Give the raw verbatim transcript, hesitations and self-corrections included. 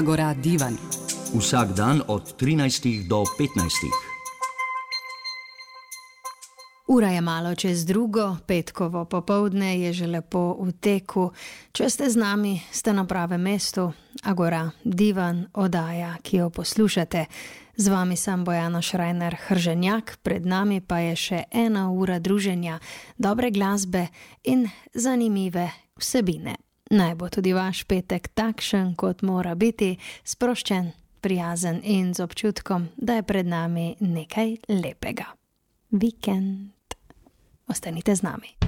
Agora Divan. Vsak dan od trinajstih do petnajstih. Ura je malo čez drugo, petkovo popoldne je že lepo v teku. Če ste z nami, ste na pravem mestu. Agora Divan, oddaja, ki jo poslušate. Z vami sem Bojana Šrajner Hrženjak, pred nami pa je še ena ura druženja, dobre glasbe in zanimive vsebine. Naj bo tudi vaš petek takšen, kot mora biti, sproščen, prijazen in z občutkom, da je pred nami nekaj lepega. Vikend. Ostanite z nami.